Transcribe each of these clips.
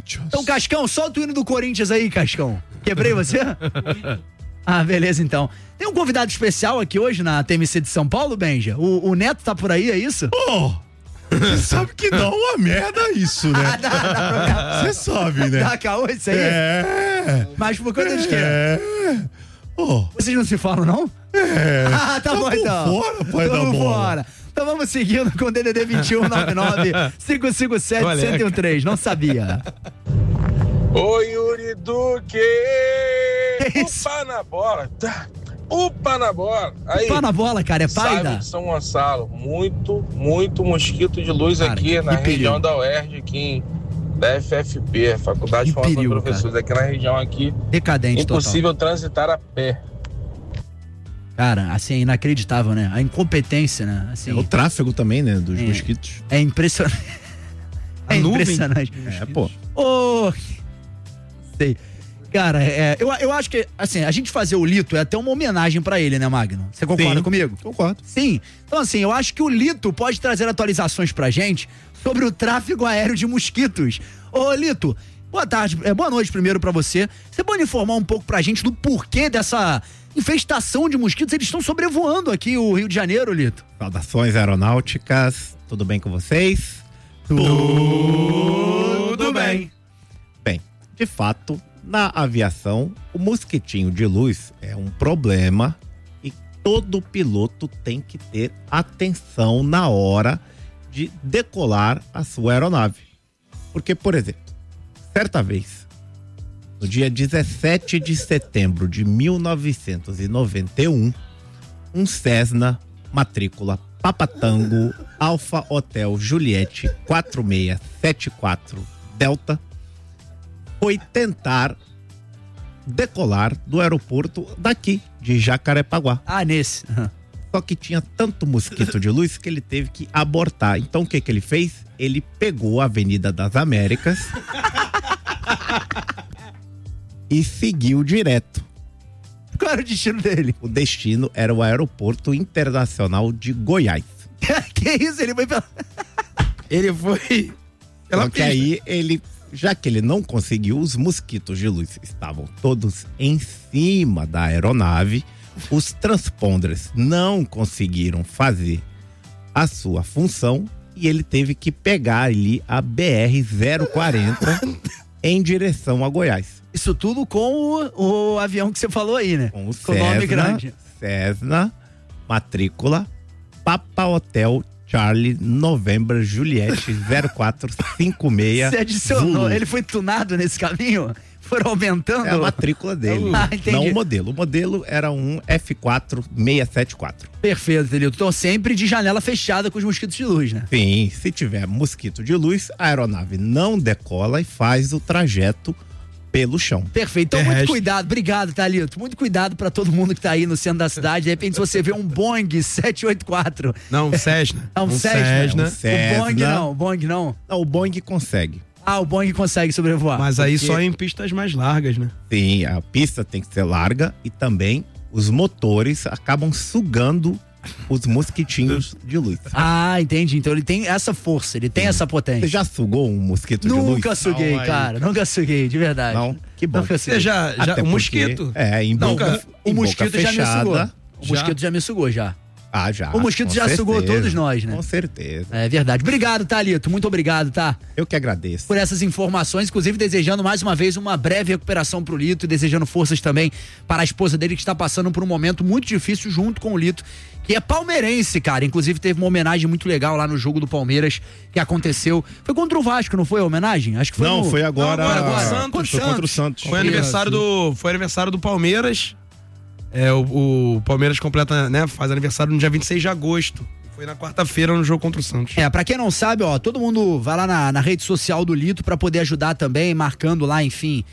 Corinthians. Então, Cascão, solta o hino do Corinthians aí, Cascão. Quebrei você? Ah, beleza, então. Tem um convidado especial aqui hoje na TMC de São Paulo, Benja? O Neto tá por aí, é isso? Você sabe que dá uma merda isso, né? Você sabe, né? Dá caô isso aí? Mas por conta de quê? Vocês não se falam, não? Ah, tá bom então. Fora, pai da bola. Fora. Então vamos seguindo com o DDD 2199-557-1013. Não sabia. Oi, Yuri Duque! Upa na bola! Upa na bola! Aí, upa na bola, cara, é paida? Sabe de São Gonçalo, muito mosquito de luz, cara, aqui na região da UERJ, aqui da FFP, Faculdade de Formação de Professores, aqui na região aqui. Decadente, impossível total. transitar a pé. Cara, assim, é inacreditável, né? A incompetência, né? Assim, o tráfego também, né? Dos mosquitos. É impressionante. É impressionante. Pô. Sei. Cara, eu acho que, assim, a gente fazer o Lito é até uma homenagem pra ele, né, Magno? Você concorda comigo? Concordo. Sim. Então, assim, eu acho que o Lito pode trazer atualizações pra gente sobre o tráfego aéreo de mosquitos. Ô, Lito, boa tarde, boa noite primeiro pra você. Você pode informar um pouco pra gente do porquê dessa infestação de mosquitos? Eles estão sobrevoando aqui o Rio de Janeiro, Lito. Saudações aeronáuticas, tudo bem com vocês? Tudo bem. Bem, de fato, na aviação, o mosquitinho de luz é um problema e todo piloto tem que ter atenção na hora de decolar a sua aeronave. Porque, por exemplo, certa vez, no dia 17 de setembro de 1991, um Cessna matrícula Papatango Alfa Hotel Juliette 4674 Delta foi tentar decolar do aeroporto daqui, de Jacarepaguá. Ah, nesse. Só que tinha tanto mosquito de luz que ele teve que abortar. Então o que ele fez? Ele pegou a Avenida das Américas e seguiu direto. Qual era o destino dele? O destino era o Aeroporto Internacional de Goiás. Que isso? Ele foi pela... Ele foi pela Só que aí ele, já que ele não conseguiu, os mosquitos de luz estavam todos em cima da aeronave, os transponders não conseguiram fazer a sua função e ele teve que pegar ali a BR-040 em direção a Goiás. Isso tudo com o avião que você falou aí, né? Com o com Cessna, nome grande. Cessna, matrícula Papa Hotel Charlie November Juliette 0456. Você adicionou, Zulu. ele foi tunado nesse caminho? Foram aumentando? É a matrícula dele, não o modelo. O modelo era um F4674. Perfeito, Elilton. Então sempre de janela fechada com os mosquitos de luz, né? Sim, se tiver mosquito de luz, a aeronave não decola e faz o trajeto pelo chão. Perfeito. Então, muito cuidado. Obrigado, Thalito. Muito cuidado pra todo mundo que tá aí no centro da cidade. De repente, se você vê um Boeing 784. Não, um Cessna. Um Cessna. Cessna. O Boeing não. O Boeing não. Não, o Boeing consegue. Ah, o Boeing consegue sobrevoar. Mas aí só em pistas mais largas, né? Sim, a pista tem que ser larga e também os motores acabam sugando os mosquitinhos de luz. Ah, entendi. Então ele tem essa força, ele tem essa potência. Você já sugou um mosquito de luz? Nunca suguei, cara. Nunca suguei, de verdade. Não? Que bom. Você já o mosquito. Em boca, o mosquito boca fechada, já me sugou. O mosquito já me sugou, já. Ah, já. O mosquito já sugou todos nós, né? Com certeza. É verdade. Obrigado, Thalito. Muito obrigado, tá? Eu que agradeço. Por essas informações, inclusive desejando mais uma vez uma breve recuperação pro Lito e desejando forças também para a esposa dele que está passando por um momento muito difícil junto com o Lito, que é palmeirense, cara. Inclusive teve uma homenagem muito legal lá no jogo do Palmeiras que aconteceu. Foi contra o Vasco, não foi a homenagem? Acho que foi. Não, foi agora. Foi contra o Santos. Foi aniversário do Palmeiras. O Palmeiras completa, né? Faz aniversário no dia 26 de agosto. Foi na quarta-feira no jogo contra o Santos. Pra quem não sabe, ó, todo mundo vai lá na rede social do Lito pra poder ajudar também, marcando lá, enfim,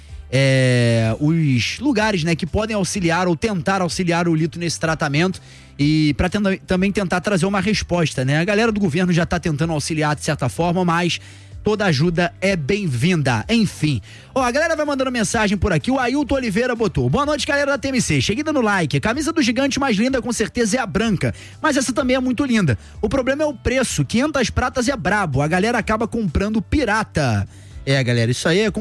os lugares, né, que podem auxiliar ou tentar auxiliar o Lito nesse tratamento e pra também tentar trazer uma resposta, né? A galera do governo já tá tentando auxiliar de certa forma, mas toda ajuda é bem-vinda. Enfim. Ó, a galera vai mandando mensagem por aqui. O Ailton Oliveira botou: boa noite, galera da TMC. Cheguei dando like. A camisa do gigante mais linda com certeza é a branca. Mas essa também é muito linda. O problema é o preço. 500 pratas é brabo. A galera acaba comprando pirata. Galera, isso aí é